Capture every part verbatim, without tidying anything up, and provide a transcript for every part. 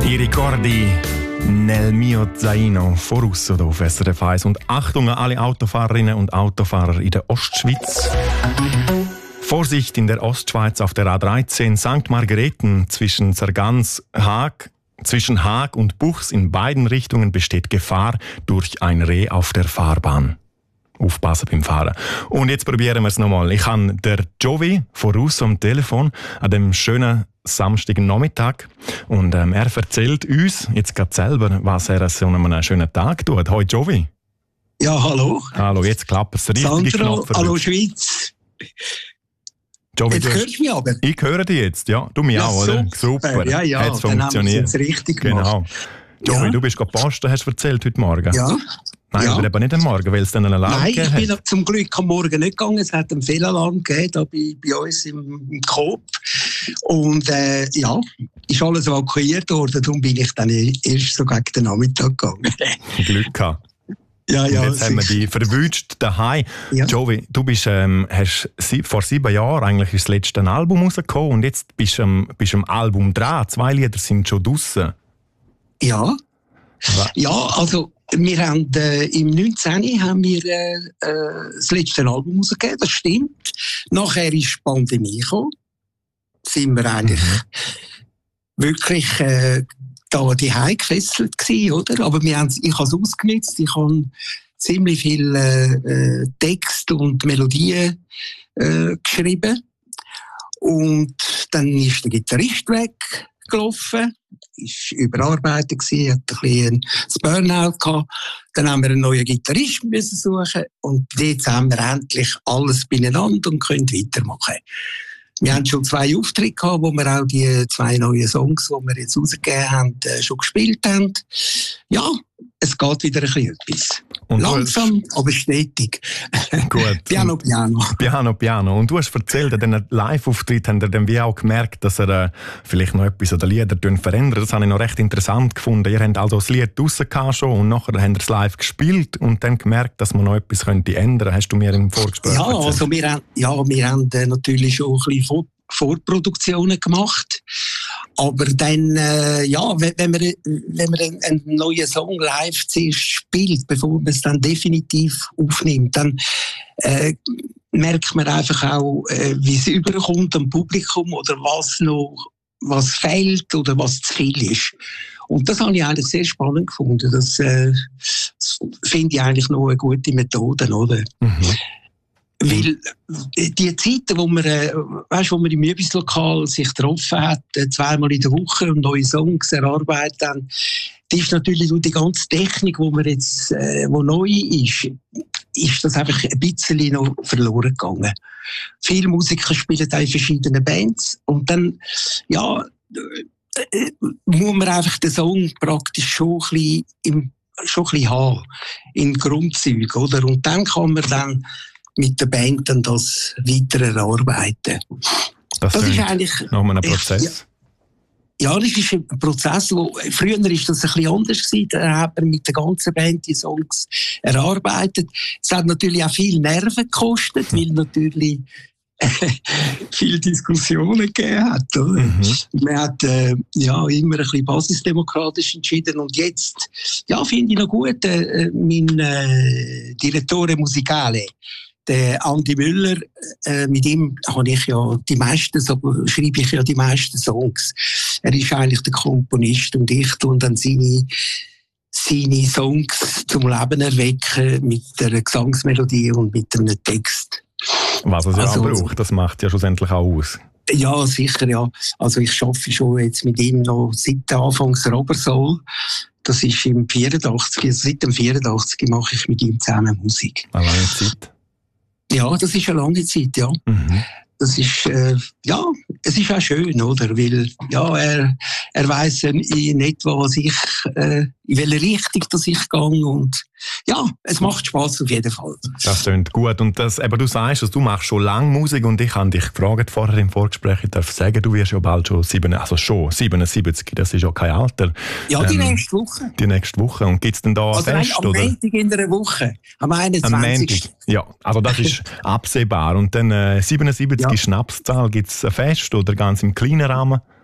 I ricordi nel mio zaino vor Russo auf S R F eins. Und Achtung an alle Autofahrerinnen und Autofahrer in der Ostschweiz. Vorsicht in der Ostschweiz auf der A dreizehn Sankt Margareten zwischen Sargans, Haag, zwischen Haag und Buchs in beiden Richtungen besteht Gefahr durch ein Reh auf der Fahrbahn. Aufpassen beim Fahren. Und jetzt probieren wir es nochmal. Ich habe der Jovi von Russo am Telefon an dem schönen Samstagen Nachmittag und ähm, er erzählt uns jetzt gerade selber, was er an so einem schönen Tag tut. Hoi Jovi. Ja, hallo. Hallo, jetzt klappt es richtig. Sandro, hallo Schweiz. Jovi, jetzt hörst du mich aber? Ich höre dich jetzt, ja. Du mich ja, auch, oder? Super. Super. Ja, ja, hat's dann funktioniert. haben wir es richtig gemacht. Genau. Jovi, ja. du bist gerade posten, hast du erzählt heute Morgen. Ja. Nein, ja. aber eben nicht am Morgen, weil es dann einen Alarm Nein, gegeben ich bin hat. zum Glück am Morgen nicht gegangen. Es hat einen Fehlalarm gegeben da bei, bei uns im, im Coop. Und äh, ja, ist alles evakuiert worden. Darum bin ich dann erst so gegen den Nachmittag gegangen. Glück gehabt. Ja, ja, und jetzt haben wir dich verwünscht daheim. Ja. Jovi, du bist, ähm, hast sie, vor sieben Jahren eigentlich ist das letzte Album rausgekommen und jetzt bist du am, bist am Album dran. Zwei Lieder sind schon draussen. Ja. Was? Ja, also wir haben äh, im neunzehn haben wir äh, äh, das letzte Album rausgegeben, das stimmt. Nachher ist die Pandemie gekommen. Sind wir eigentlich mhm. wirklich äh, da die Hause gefesselt gewesen, oder? Aber wir haben, ich habe es ausgenutzt. Ich habe ziemlich viel äh, Text und Melodien äh, geschrieben. Und dann ist der Gitarrist weggelaufen, ist überarbeitet gewesen, hat ein bisschen das Burnout gehabt. Dann haben wir einen neuen Gitarrist müssen suchen und jetzt haben wir endlich alles beieinander und können weitermachen. Wir haben schon zwei Auftritte gehabt, wo wir auch die zwei neuen Songs, die wir jetzt rausgegeben haben, schon gespielt haben. Ja, es geht wieder ein bisschen etwas. Und langsam, hast... aber stetig. Gut. Piano, Piano. Piano, Piano. Und du hast erzählt, an diesen Live-Auftritt haben ihr dann wie auch gemerkt, dass er äh, vielleicht noch etwas an den Liedern verändert. Das habe ich noch recht interessant gefunden. Ihr habt also das Lied draussen gehabt schon und nachher habt ihr es live gespielt und dann gemerkt, dass man noch etwas könnte ändern. Hast du mir im Vorgespräch ja, erzählt? Also wir haben, ja, wir haben äh, natürlich schon ein bisschen Vor- Vorproduktionen gemacht. Aber dann, äh, ja, wenn, wenn man, wenn man einen, einen neuen Song live zuerst spielt, bevor man es dann definitiv aufnimmt, dann äh, merkt man einfach auch, äh, wie es überkommt am Publikum oder was noch, was fehlt oder was zu viel ist. Und das habe ich eigentlich sehr spannend gefunden. Das, äh, das finde ich eigentlich noch eine gute Methode, oder? Mhm. Weil die Zeiten, wo man, äh, weißt, wo man im Übungslokal sich getroffen hat, äh, zweimal in der Woche und neue Songs erarbeitet haben, das ist natürlich durch die ganze Technik, wo man jetzt, äh, wo neu ist, ist das einfach ein bisschen noch verloren gegangen. Viele Musiker spielen auch in verschiedenen Bands und dann, ja, äh, muss man einfach den Song praktisch schon ein bisschen, im, schon ein bisschen haben, in Grundzügen, oder? Und dann kann man dann mit der Band dann das weiter erarbeiten. Das, das ist eigentlich noch mal ein Prozess. Ja, ja, das ist ein Prozess, wo früher ist das ein bisschen anders gewesen. Da hat man mit der ganzen Band die Songs erarbeitet. Es hat natürlich auch viel Nerven gekostet, weil natürlich viele Diskussionen gegeben hat. Oder? Mhm. Man hat äh, ja immer ein bisschen basisdemokratisch entschieden und jetzt, ja, finde ich noch gut, äh, mein äh, Direttore Musicale, der Andi Müller, äh, mit ihm habe ich ja die meisten, so schreibe ich ja die meisten Songs. Er ist eigentlich der Komponist und ich tue dann seine, seine Songs zum Leben erwecken mit einer Gesangsmelodie und mit einem Text. Was es ja also, auch braucht, das macht ja schlussendlich auch aus. Ja, sicher, ja. Also ich arbeite schon jetzt mit ihm noch seit Anfangs Robersoul. Das ist im vierundachtzig, also seit dem vierundachtzig mache ich mit ihm zusammen Musik. Eine lange Zeit. Ja, das ist eine lange Zeit, ja. Mhm. Das ist, äh, ja, es ist auch schön, oder? Weil, ja, er, er weiss in etwa, was ich, äh, in welche Richtung dass ich gehe und ja, es macht Spass auf jeden Fall. Das klingt gut. Und das, eben, du sagst, dass du machst schon lange Musik und ich habe dich gefragt vorher im Vorgespräch, ich darf sagen, du wirst ja bald schon, sieben, also schon siebenundsiebzig, das ist ja kein Alter. Ja, die ähm, nächste Woche. Die nächste Woche. Und gibt es denn da ein also Fest? Am Montag in einer Woche, am einundzwanzigsten Am ja, also das ist absehbar. Und dann äh, siebenundsiebzig ja. Schnapszahl, gibt es ein Fest oder ganz im kleinen Rahmen?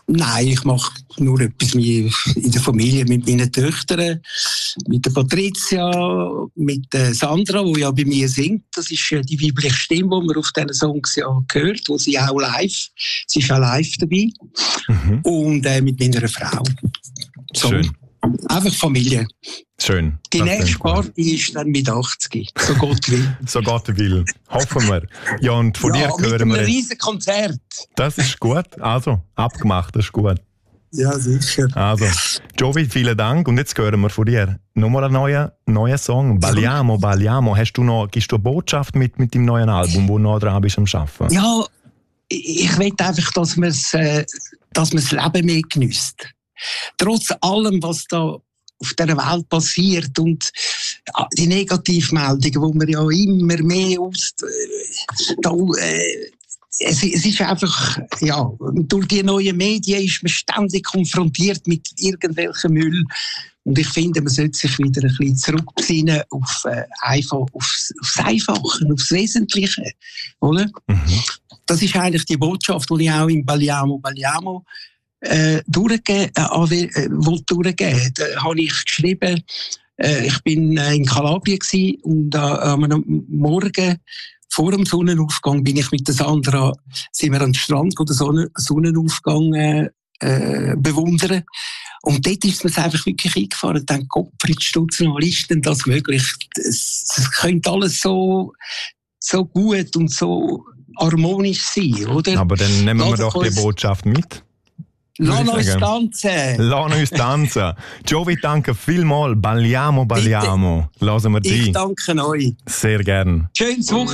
Nein, ich mache nur etwas in der Familie mit meinen Töchtern, mit der Patricia, mit der Sandra, die ja bei mir singt. Das ist die weibliche Stimme, die man auf diesen Songs ja hört, wo sie auch live, sie ist auch live dabei. Mhm. Und äh, mit meiner Frau. So. Schön. Einfach Familie. Schön. Die das nächste Party ist dann mit achtzig. So Gott will. So Gott will. Hoffen wir. Ja, und von ja, dir hören wir... mit einem riesen Konzert. Das ist gut. Also, abgemacht, das ist gut. Ja, sicher. Also, Jovi, vielen Dank. Und jetzt hören wir von dir nochmal einen neuen, neuen Song. Balliamo, Balliamo. Hast du noch, gibst du eine Botschaft mit, mit deinem neuen Album, wo du noch dran bist am Arbeiten? Ja, ich will einfach, dass man äh, das Leben mehr genießt. Trotz allem, was da auf dieser Welt passiert und die Negativmeldungen, die man ja immer mehr aus... Da, äh, es, es ist einfach, ja, durch die neuen Medien ist man ständig konfrontiert mit irgendwelchem Müll. Und ich finde, man sollte sich wieder ein bisschen zurückbesinnen auf, äh, einfach, aufs, aufs Einfache, aufs Wesentliche. Oder? Mhm. Das ist eigentlich die Botschaft, die ich auch im Balliamo, Balliamo Äh, durchgeben, äh, äh, durchgeben. Da habe ich geschrieben, äh, ich bin äh, in Kalabrien gsi und äh, am Morgen vor dem Sonnenaufgang bin ich mit der Sandra, sind wir an den Strand den Sonnen- Sonnenaufgang äh, äh, bewundern. Und dort ist es mir einfach wirklich eingefahren. Dann Gottfried Stutzenhall, ist denn das möglich? Es, es könnte alles so, so gut und so harmonisch sein, oder? Aber dann nehmen wir doch die Botschaft mit. Lass uns tanzen! Lass uns tanzen! Jovi, danke vielmals. Balliamo, Balliamo. Lassen wir dich. Ich danke euch. Sehr gern. Schönes Wochenende.